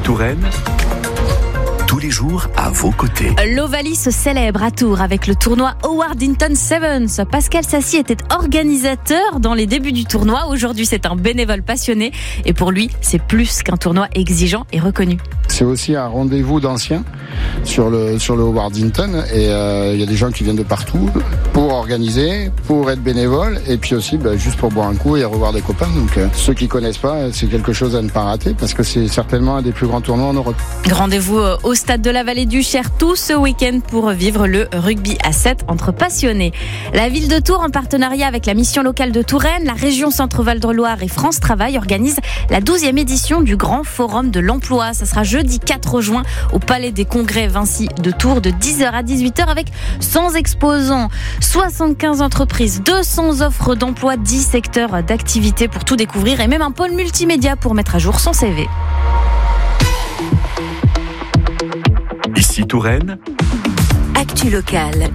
Touraine, tous les jours à vos côtés. L'Ovalie se célèbre à Tours avec le tournoi Howard Hinton Sevens. Pascal Sassy était organisateur dans les débuts du tournoi. Aujourd'hui, c'est un bénévole passionné. Et pour lui, c'est plus qu'un tournoi exigeant et reconnu. C'est aussi un rendez-vous d'anciens sur le Howard Hinton. Et il y a des gens qui viennent de partout pour organiser, pour être bénévole. Et puis aussi juste pour boire un coup et revoir des copains. Donc ceux qui connaissent pas, c'est quelque chose à ne pas rater parce que c'est certainement un des plus grands tournois en Europe. Rendez-vous au stade de la Vallée du Cher tout ce week-end pour vivre le rugby à 7 entre passionnés. La ville de Tours, en partenariat avec la mission locale de Touraine, la région Centre-Val de Loire et France Travail, organise la 12e édition du Grand Forum de l'Emploi. Ça sera jeudi 4 juin au Palais des Congrès Vinci de Tours de 10h à 18h avec 100 exposants, 75 entreprises, 200 offres d'emploi, 10 secteurs d'activité pour tout découvrir et même un pôle multimédia pour mettre à jour son CV. Ici Touraine, Actu locale.